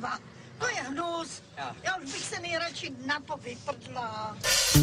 kurva. To je hnus. Já už bych se nejradši na to vyprdla.